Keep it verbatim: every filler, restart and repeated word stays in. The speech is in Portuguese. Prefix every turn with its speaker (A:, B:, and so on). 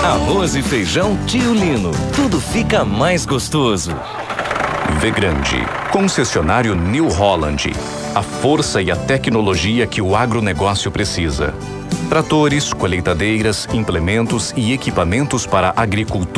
A: Arroz e feijão Tio Lino. Tudo fica mais gostoso.
B: Vegrande, concessionário New Holland. A força e a tecnologia que o agronegócio precisa. Tratores, colheitadeiras, implementos e equipamentos para a agricultura.